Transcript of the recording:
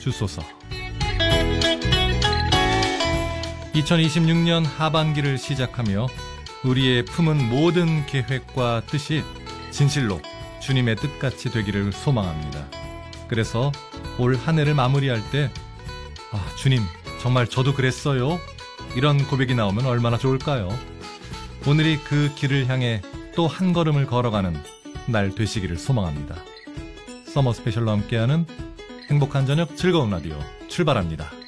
주소서. 2026년 하반기를 시작하며 우리의 품은 모든 계획과 뜻이 진실로 주님의 뜻같이 되기를 소망합니다. 그래서 올 한 해를 마무리할 때 주님, 정말 저도 그랬어요. 이런 고백이 나오면 얼마나 좋을까요? 오늘이 그 길을 향해 또 한 걸음을 걸어가는 날 되시기를 소망합니다. 서머 스페셜로 함께하는 행복한 저녁 즐거운 라디오 출발합니다.